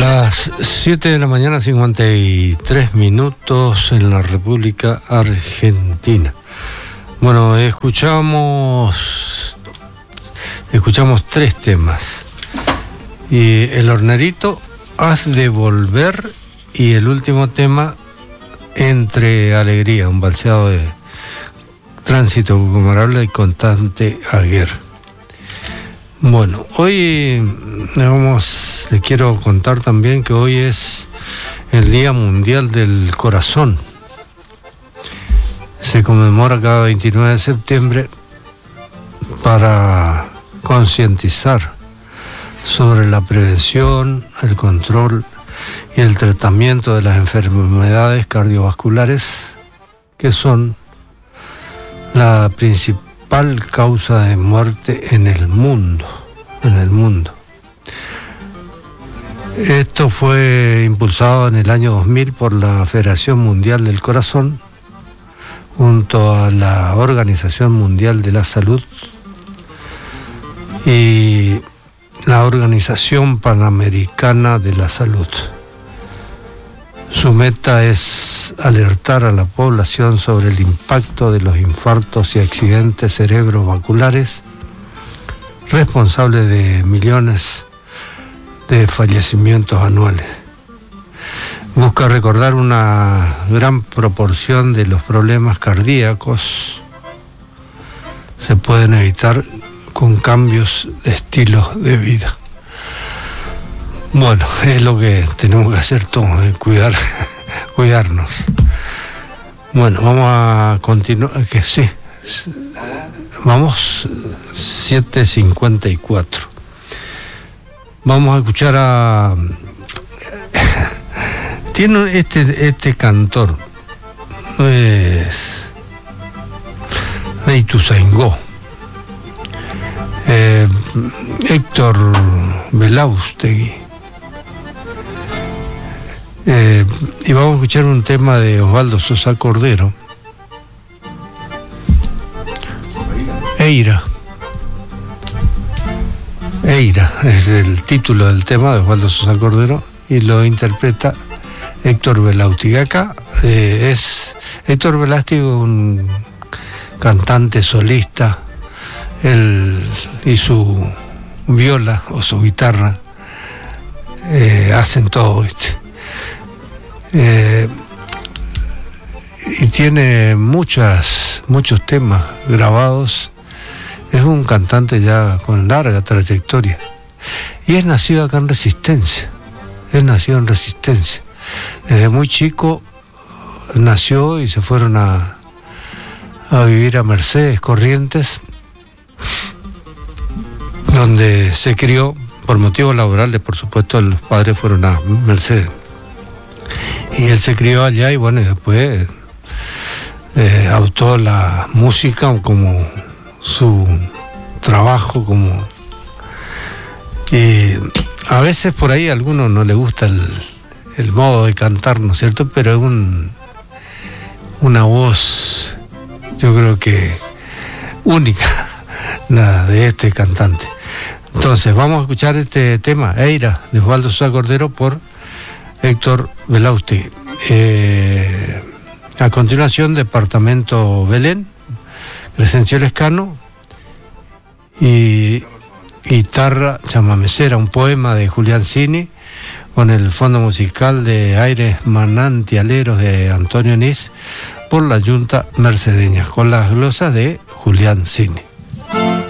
Las 7 de la mañana, 53 minutos en la República Argentina. Bueno, escuchamos 3 temas. Y El Hornerito, Haz de Volver, y el último tema, Entre Alegría, un balseado de Tránsito Comparable y Constante Aguer. Bueno, hoy les quiero contar también que hoy es el Día Mundial del Corazón. Se conmemora cada 29 de septiembre para concientizar sobre la prevención, el control y el tratamiento de las enfermedades cardiovasculares, que son la principal causa de muerte en el mundo. Esto fue impulsado en el año 2000 por la Federación Mundial del Corazón, junto a la Organización Mundial de la Salud y la Organización Panamericana de la Salud. Su meta es alertar a la población sobre el impacto de los infartos y accidentes cerebrovasculares, responsables de millones de fallecimientos anuales. Busca recordar una gran proporción de los problemas cardíacos se pueden evitar con cambios de estilo de vida. Bueno, es lo que tenemos que hacer todos, cuidarnos. Bueno, vamos a continuar, que sí, vamos 7:54. Vamos a escuchar a... Tiene este cantor, es Ituzaingó, Héctor Belaustegui. Y vamos a escuchar un tema de Osvaldo Sosa Cordero, Eira es el título del tema de Osvaldo Sosa Cordero y lo interpreta Héctor Belaustegui. Acá es Héctor Belaustegui, un cantante solista. Él y su viola o su guitarra hacen todo, ¿viste? Y tiene muchos temas grabados. Es un cantante ya con larga trayectoria y es nacido acá en Resistencia. Desde muy chico nació y se fueron a vivir a Mercedes, Corrientes, donde se crió por motivos laborales. Por supuesto, los padres fueron a Mercedes y él se crió allá, y bueno, y después adoptó la música como su trabajo, y a veces por ahí a algunos no les gusta el modo de cantar, ¿no es cierto? Pero es una voz, yo creo que única, la de este cantante. Entonces vamos a escuchar este tema, Eira, de Osvaldo Sosa Cordero, por Héctor Belaustegui. A continuación, Departamento Belén, Crescencio Lescano, y Guitarra Chamamecera, un poema de Julián Cini, con el fondo musical de Aires Manantialeros de Antonio Nis, por la Junta Mercedeña, con las glosas de Julián Cini.